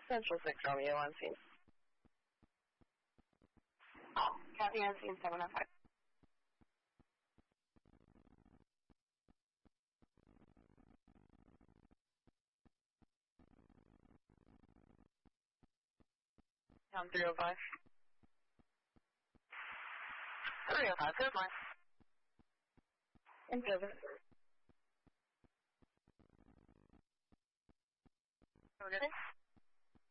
Central 6 Romeo on scene. Copy on scene 705. Down 305. 305, good line. And over. Okay.